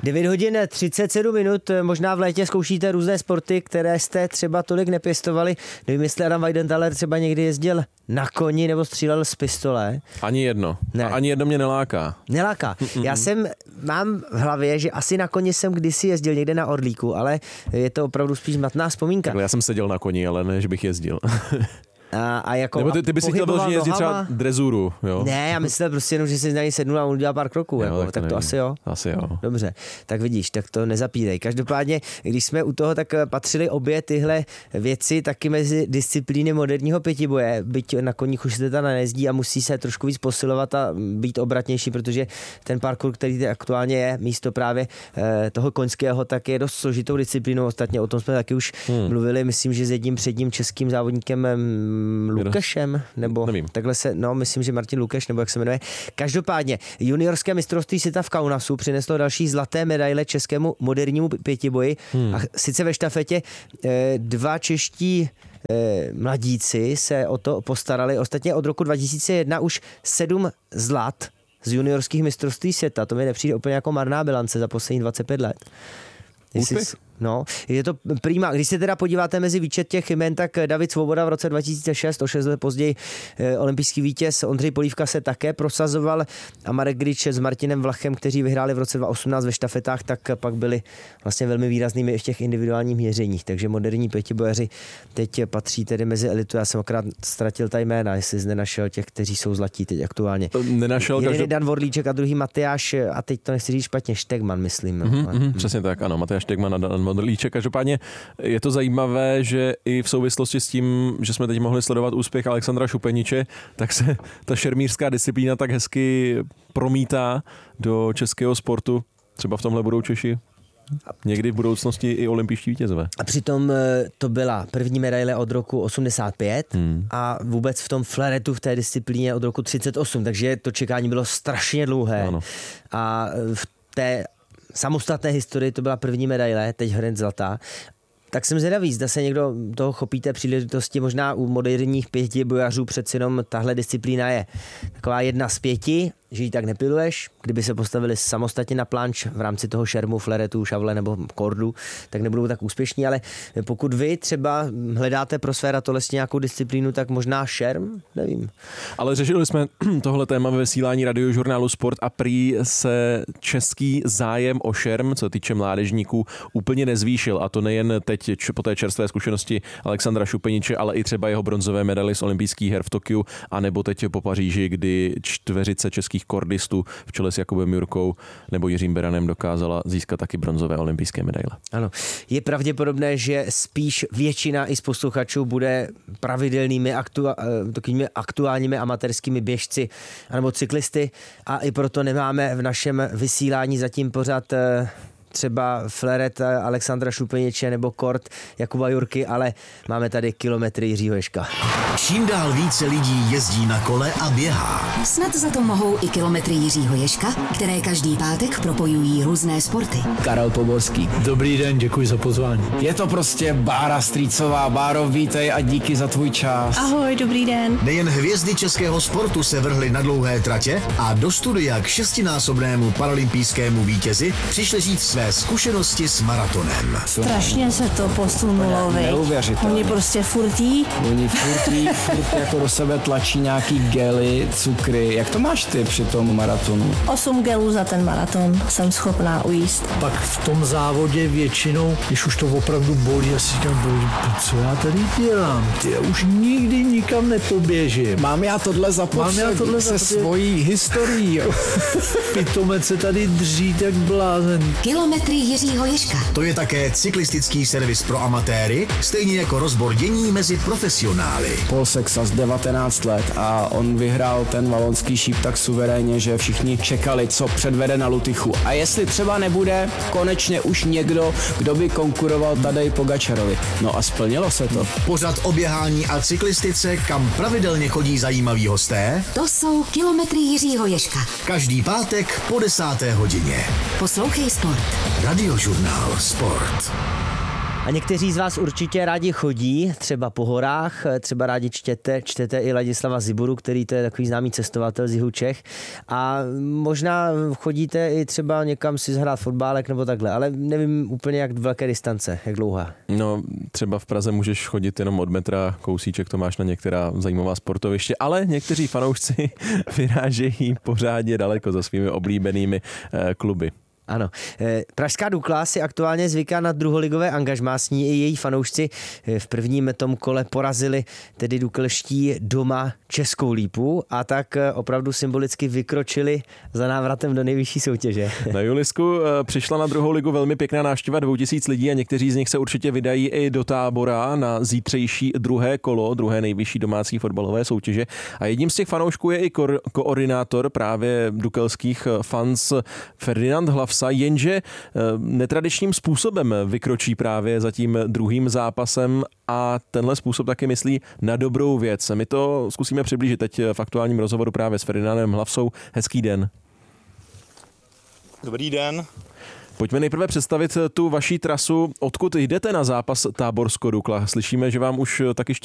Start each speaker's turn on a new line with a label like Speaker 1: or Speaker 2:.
Speaker 1: 9 hodin 37 minut, možná v létě zkoušíte různé sporty, které jste třeba tolik nepěstovali. Nevím, jestli Adam Weidenthaler třeba někdy jezdil na koni nebo střílel z pistole.
Speaker 2: Ani jedno. Ne. Ani jedno mě neláká.
Speaker 1: Neláká. Já mám v hlavě, že asi na koni jsem kdysi jezdil někde na Orlíku, ale je to opravdu spíš matná vzpomínka.
Speaker 2: Takhle, já jsem seděl na koni, ale ne, že bych jezdil.
Speaker 1: A jako
Speaker 2: nebo ty bys chtěl vyloženě jezdit třeba drezuru, jo?
Speaker 1: Ne, já myslel prostě jenom, že si na něj sednu a on udělá pár kroků.
Speaker 2: Jo,
Speaker 1: jako, tak to asi jo.
Speaker 2: Asi jo.
Speaker 1: Dobře, tak vidíš, tak to nezapírej. Každopádně, když jsme u toho, tak patřily obě tyhle věci taky mezi disciplíny moderního pětiboje. Byť na koních už se teda nejezdí a musí se trošku víc posilovat a být obratnější, protože ten parkour, který aktuálně je místo právě toho koňského, tak je dost složitou disciplínou. Ostatně o tom jsme taky už mluvili, myslím, že s jedním předním českým závodníkem Lukešem, nebo nevím. Takhle se, myslím, že Martin Lukeš, nebo jak se jmenuje. Každopádně, juniorské mistrovství světa v Kaunasu přineslo další zlaté medaile českému modernímu pětiboji. A sice ve štafetě 2 čeští mladíci se o to postarali. Ostatně od roku 2001 už 7 zlat z juniorských mistrovství světa. To mi nepřijde úplně jako marná bilance za posledních 25 let. Je to prima. Když se teda podíváte mezi výčet těch jmen, tak David Svoboda v roce 2006, o 6 let později olympijský vítěz Ondřej Polívka se také prosazoval a Marek Grič s Martinem Vlachem, kteří vyhráli v roce 2018 ve štafetách, tak pak byli vlastně velmi výraznými i v těch individuálních měřeních. Takže moderní pětibojaři teď patří tedy mezi elitu. Já jsem akorát ztratil ta jména, jestli jsi nenašel těch, kteří jsou zlatí teď aktuálně. Jeden je Dan Vorlíček a druhý Matyáš, a teď to nechci říct špatně, Štegman, myslím.
Speaker 2: Přesně tak, ano, Matyáš Štegman a Dan Vorlíček. Každopádně je to zajímavé, že i v souvislosti s tím, že jsme teď mohli sledovat úspěch Alexandra Šupeniče, tak se ta šermířská disciplína tak hezky promítá do českého sportu. Třeba v tomhle budou Češi někdy v budoucnosti i olympijští vítězové.
Speaker 1: A přitom to byla první medaile od roku 85 a vůbec v tom flaretu v té disciplíně od roku 38, takže to čekání bylo strašně dlouhé. Ano. A v té samostatné historii to byla první medaile, teď hned zlatá. Tak jsem zvědavý, zda se někdo toho chopí té příležitosti, možná u moderních pětibojařů přeci jenom tahle disciplína je taková 1 z 5, že ji tak nepiluješ. Kdyby se postavili samostatně na planč v rámci toho šermu, fleretu, šavle nebo kordu, tak nebudou tak úspěšní, ale pokud vy třeba hledáte pro své ratolesti nějakou disciplínu, tak možná šerm, nevím.
Speaker 2: Ale řešili jsme tohle téma ve vysílání radiožurnálu Sport a prý se český zájem o šerm, co týče mládežníků, úplně nezvýšil, a to nejen teď po té čerstvé zkušenosti Alexandra Šupeniče, ale i třeba jeho bronzové medaily z olympijských her v Tokiu, anebo teď po Paříži, kdy čtveřice českých kordistů v čele s Jakubem Jurkou nebo Jiřím Beranem dokázala získat taky bronzové olympijské medaile.
Speaker 1: Ano, je pravděpodobné, že spíš většina i z posluchačů bude pravidelnými takovými aktuálními amatérskými běžci anebo cyklisty, a i proto nemáme v našem vysílání zatím pořád třeba fleret Alexandra Šupeniče nebo kort Jakuba Jurky, ale máme tady kilometry Jiřího Ježka.
Speaker 3: Čím dál více lidí jezdí na kole a běhá.
Speaker 4: Snad za to mohou i kilometry Jiřího Ježka, které každý pátek propojují různé sporty.
Speaker 5: Karel Poborský.
Speaker 6: Dobrý den, děkuji za pozvání.
Speaker 5: Je to prostě Bára Strýcová. Báro, vítej a díky za tvůj čas.
Speaker 7: Ahoj, dobrý den.
Speaker 3: Nejen hvězdy českého sportu se vrhly na dlouhé tratě a do studia k 6násobnému paralympijskému vítězi přišli říct své zkušenosti s maratonem.
Speaker 7: Strašně se to posunulo,
Speaker 5: neuvěřitelné.
Speaker 7: Oni prostě furt
Speaker 5: jako do sebe tlačí nějaký gely, cukry. Jak to máš ty při tom maratonu?
Speaker 7: 8 gelů za ten maraton jsem schopná ujíst.
Speaker 6: Pak v tom závodě většinou, když už to opravdu bolí, já si říkám, co já tady dělám? Já už nikdy nikam nepoběžím.
Speaker 5: Mám já tohle zapotřebí se svojí historií.
Speaker 6: Pitomec se tady dřít jak blázen.
Speaker 4: Kilometry Jiřího Ježka.
Speaker 3: To je také cyklistický servis pro amatéry, stejně jako rozbor dění mezi profesionály.
Speaker 5: Paul Sexas 19 let a on vyhrál ten valonský šíp tak suverénně, že všichni čekali, co předvede na Lutychu. A jestli třeba nebude konečně už někdo, kdo by konkuroval Tadej Pogačarovi. No a splnilo se to.
Speaker 3: Pořad o běhání a cyklistice, kam pravidelně chodí zajímaví hosté.
Speaker 4: To jsou kilometry Jiřího Ježka.
Speaker 3: Každý pátek po 10. hodině.
Speaker 4: Poslouchej Sport.
Speaker 3: Radiožurnál Sport.
Speaker 1: A někteří z vás určitě rádi chodí, třeba po horách, třeba rádi čtete i Ladislava Ziburu, který to je takový známý cestovatel z jihu Čech. A možná chodíte i třeba někam si zahrát fotbálek nebo takhle, ale nevím úplně jak velké distance, jak dlouhá.
Speaker 2: No, třeba v Praze můžeš chodit jenom od metra, kousíček to máš na některá zajímavá sportoviště, ale někteří fanoušci vyrážejí pořádně daleko za svými oblíbenými kluby.
Speaker 1: Ano. Pražská Dukla si aktuálně zvyká na druholigové angažmá, s ní i její fanoušci v prvním tom kole porazili tedy dukelští doma Českou Lípu a tak opravdu symbolicky vykročili za návratem do nejvyšší soutěže.
Speaker 2: Na Julisku přišla na druhou ligu velmi pěkná návštěva 2000 lidí a někteří z nich se určitě vydají i do Tábora na zítřejší druhé kolo, druhé nejvyšší domácí fotbalové soutěže. A jedním z těch fanoušků je i koordinátor právě dukelských fans Ferdinand Hlavsa, jenže netradičním způsobem vykročí právě za tím druhým zápasem a tenhle způsob taky myslí na dobrou věc. My to zkusíme přiblížit teď v aktuálním rozhovoru právě s Ferdinandem Hlavsou. Hezký den.
Speaker 8: Dobrý den.
Speaker 2: Pojďme nejprve představit tu vaší trasu. Odkud jdete na zápas Táborsko-Dukla? Slyšíme, že vám už taky